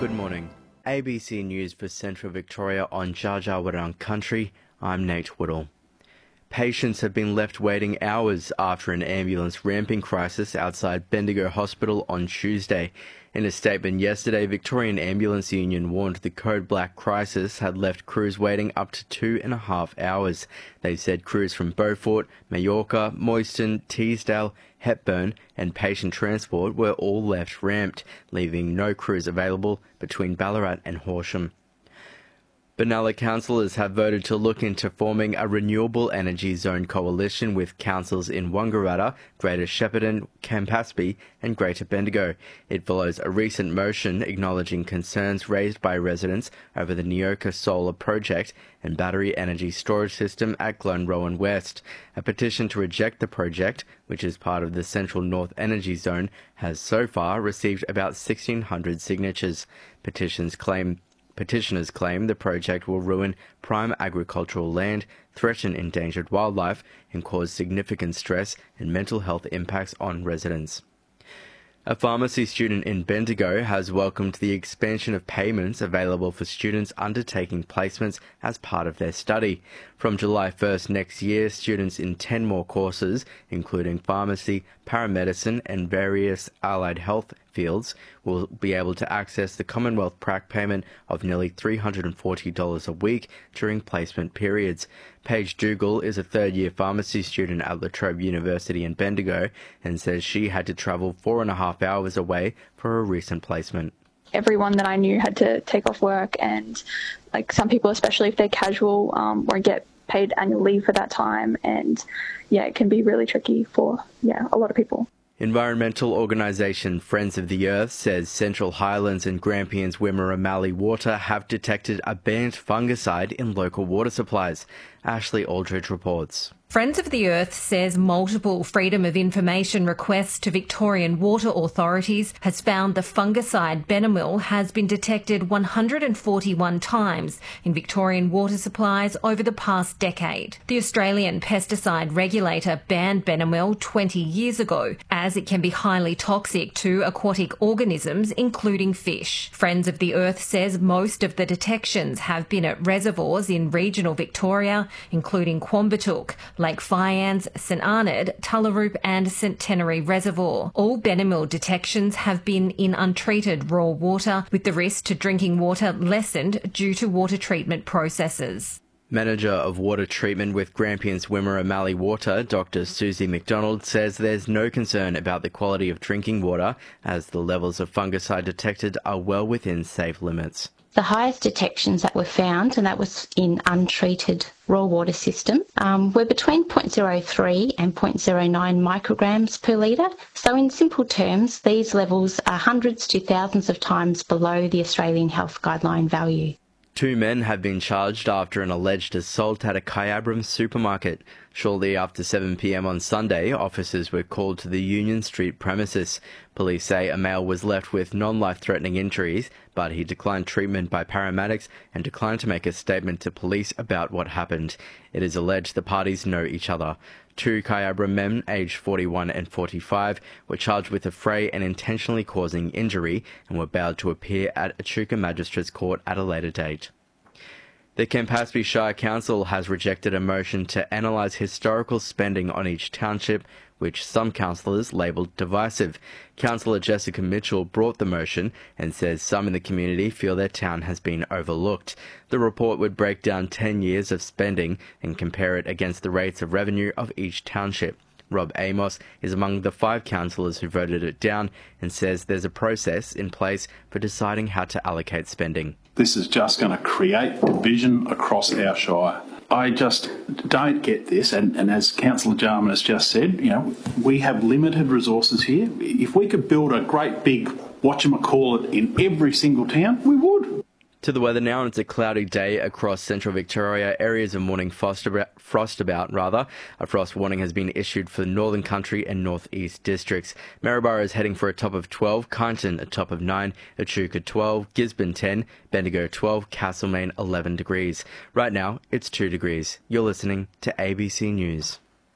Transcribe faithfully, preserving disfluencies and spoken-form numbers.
Good morning. A B C News for Central Victoria on Dja Dja Wurrung Country. I'm Nate Woodall. Patients have been left waiting hours after an ambulance ramping crisis outside Bendigo Hospital on Tuesday. In a statement yesterday, Victorian Ambulance Union warned the Code Black crisis had left crews waiting up to two and a half hours. They said crews from Beaufort, Mallorca, Moyston, Teesdale, Hepburn and patient transport were all left ramped, leaving no crews available between Ballarat and Horsham. Benalla councillors have voted to look into forming a renewable energy zone coalition with councils in Wangaratta, Greater Shepparton, Campaspe and Greater Bendigo. It follows a recent motion acknowledging concerns raised by residents over the Neoka solar project and battery energy storage system at Glenrowan West. A petition to reject the project, which is part of the Central North Energy Zone, has so far received about sixteen hundred signatures. Petitions claim Petitioners claim the project will ruin prime agricultural land, threaten endangered wildlife, and cause significant stress and mental health impacts on residents. A pharmacy student in Bendigo has welcomed the expansion of payments available for students undertaking placements as part of their study. From July first next year, students in ten more courses, including pharmacy, paramedicine and various allied health fields, will be able to access the Commonwealth prac payment of nearly three hundred forty dollars a week during placement periods. Paige Dougal is a third-year pharmacy student at La Trobe University in Bendigo and says she had to travel four and a half hours away for a recent placement. Everyone that I knew had to take off work, and like some people, especially if they're casual, um, won't get paid annual leave for that time, and yeah, it can be really tricky for yeah a lot of people. Environmental organisation Friends of the Earth says Central Highlands and Grampians Wimmera Mallee Water have detected a banned fungicide in local water supplies. Ashley Aldridge reports. Friends of the Earth says multiple Freedom of Information requests to Victorian water authorities has found the fungicide Benomil has been detected one hundred forty-one times in Victorian water supplies over the past decade. The Australian pesticide regulator banned Benomil twenty years ago as it can be highly toxic to aquatic organisms, including fish. Friends of the Earth says most of the detections have been at reservoirs in regional Victoria, including Quambatook, Lake Fyans, St Arnaud, Tullaroop and Centenary Reservoir. All Benomil detections have been in untreated raw water, with the risk to drinking water lessened due to water treatment processes. Manager of Water Treatment with Grampians Wimmera Mallee Water, Doctor Susie McDonald, says there's no concern about the quality of drinking water as the levels of fungicide detected are well within safe limits. The highest detections that were found, and that was in untreated raw water system, um, were between zero point zero three and zero point zero nine micrograms per litre. So in simple terms, these levels are hundreds to thousands of times below the Australian Health Guideline value. Two men have been charged after an alleged assault at a Kyabram supermarket. Shortly after seven p m on Sunday, officers were called to the Union Street premises. Police say a male was left with non-life-threatening injuries, but he declined treatment by paramedics and declined to make a statement to police about what happened. It is alleged the parties know each other. Two Kyabram men, aged forty-one and forty-five, were charged with a fray and intentionally causing injury and were bailed to appear at Echuca Magistrates Court at a later date. The Campaspe Shire Council has rejected a motion to analyse historical spending on each township, which some councillors labelled divisive. Councillor Jessica Mitchell brought the motion and says some in the community feel their town has been overlooked. The report would break down ten years of spending and compare it against the rates of revenue of each township. Rob Amos is among the five councillors who voted it down and says there's a process in place for deciding how to allocate spending. This is just going to create division across our shire. I just don't get this, and, and as Councillor Jarman has just said, you know, we have limited resources here. If we could build a great big whatchamacallit in every single town, we would. To the weather now, and it's a cloudy day across central Victoria. Areas of morning frost about, frost about rather. A frost warning has been issued for the Northern Country and Northeast districts. Maryborough is heading for a top of twelve, Kyneton a top of nine, Echuca twelve, Gisborne ten, Bendigo twelve, Castlemaine eleven degrees. Right now, it's two degrees. You're listening to A B C News.